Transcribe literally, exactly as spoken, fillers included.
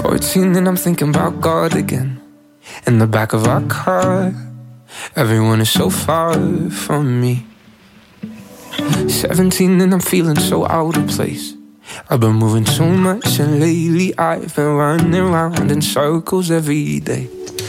Fourteen and I'm thinking about God again. In the back of our car, everyone is so far from me. Seventeen and I'm feeling so out of place. I've been moving too much and lately I've been running round in circles every day.